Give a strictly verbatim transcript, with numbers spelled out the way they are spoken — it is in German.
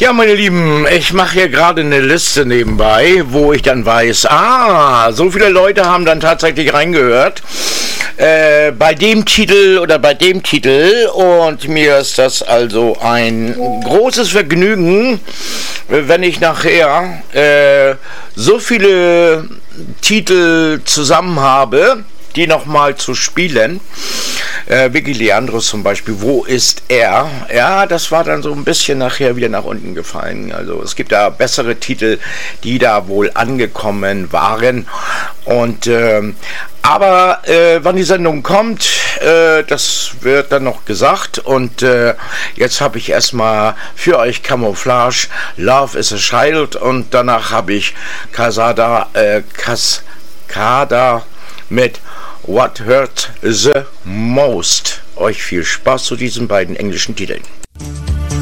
Ja, meine Lieben, ich mache hier gerade eine Liste nebenbei, wo ich dann weiß, ah, so viele Leute haben dann tatsächlich reingehört äh, bei dem Titel oder bei dem Titel, und mir ist das also ein großes Vergnügen, wenn ich nachher äh, so viele Titel zusammen habe, die nochmal zu spielen. Äh, Vicky Leandros zum Beispiel, wo ist er? Ja, das war dann so ein bisschen nachher wieder nach unten gefallen. Also es gibt da bessere Titel, die da wohl angekommen waren. Und ähm, aber äh, wann die Sendung kommt, äh, das wird dann noch gesagt. Und äh, jetzt habe ich erstmal für euch Camouflage, Love is a Child, und danach habe ich Casada, äh, Cascada mit What Hurt the Most. Euch viel Spaß zu diesen beiden englischen Titeln.